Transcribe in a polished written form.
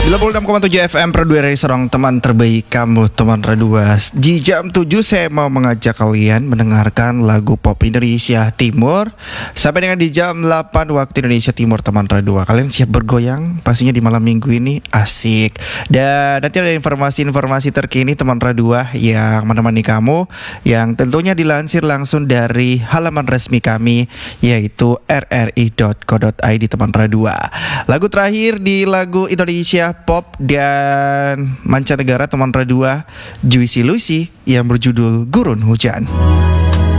96,7 FM Pro 2 dari seorang teman terbaik kamu, teman Radua. Di jam 7 saya mau mengajak kalian mendengarkan lagu pop Indonesia Timur sampai dengan di jam 8 waktu Indonesia Timur, teman Radua. Kalian siap bergoyang? Pastinya di malam minggu ini asik. Dan nanti ada informasi-informasi terkini teman Radua yang menemani kamu, yang tentunya dilansir langsung dari halaman resmi kami, yaitu rri.co.id, teman Radua. Lagu terakhir di lagu Indonesia pop dan mancanegara teman Radua, Juicy Lucy, yang berjudul Gurun Hujan.